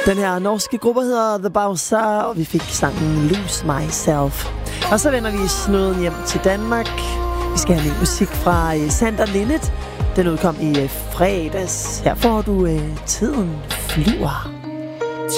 Den her norske gruppe hedder The Bowser, og vi fik sangen Lose Myself. Og så vender vi snuden hjem til Danmark. Vi skal have ny musik fra Sander Linnet. Den udkom i fredags. Her får du Tiden flyver.